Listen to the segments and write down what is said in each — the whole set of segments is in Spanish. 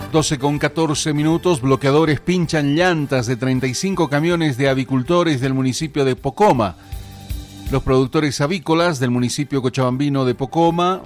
12:14, bloqueadores pinchan llantas de 35 camiones de avicultores del municipio de Pocoma. Los productores avícolas del municipio cochabambino de Pocona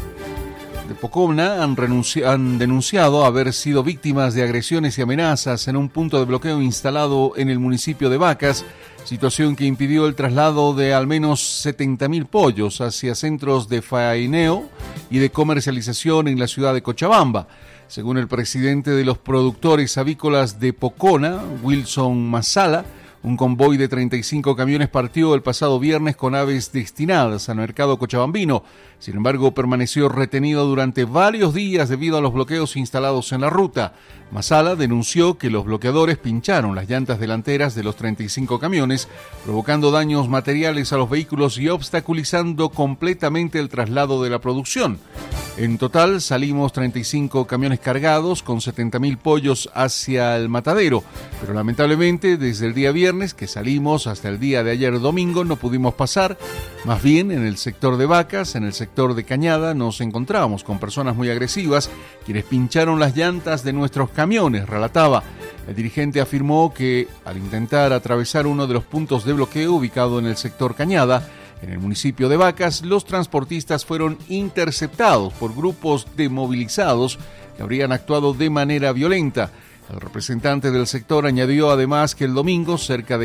han denunciado haber sido víctimas de agresiones y amenazas en un punto de bloqueo instalado en el municipio de Vacas, situación que impidió el traslado de al menos 70.000 pollos hacia centros de faeneo y de comercialización en la ciudad de Cochabamba. Según el presidente de los productores avícolas de Pocona, Wilson Masala, un convoy de 35 camiones partió el pasado viernes con aves destinadas al mercado cochabambino. Sin embargo, permaneció retenido durante varios días debido a los bloqueos instalados en la ruta. Masala denunció que los bloqueadores pincharon las llantas delanteras de los 35 camiones, provocando daños materiales a los vehículos y obstaculizando completamente el traslado de la producción. En total salimos 35 camiones cargados con 70.000 pollos hacia el matadero, pero lamentablemente desde el día viernes que salimos hasta el día de ayer domingo no pudimos pasar. Más bien en el sector de Vacas, en el sector de Cañada, nos encontramos con personas muy agresivas quienes pincharon las llantas de nuestros camiones, relataba. El dirigente afirmó que al intentar atravesar uno de los puntos de bloqueo ubicado en el sector Cañada, en el municipio de Vacas, los transportistas fueron interceptados por grupos de movilizados que habrían actuado de manera violenta. El representante del sector añadió además que el domingo, cerca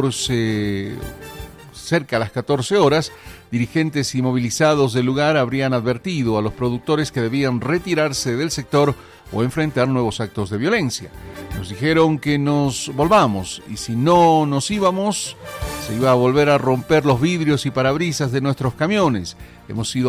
a las 14 horas, dirigentes y movilizados del lugar habrían advertido a los productores que debían retirarse del sector o enfrentar nuevos actos de violencia. Nos dijeron que nos volvamos y si no nos íbamos, se iba a volver a romper los vidrios y parabrisas de nuestros camiones. Hemos sido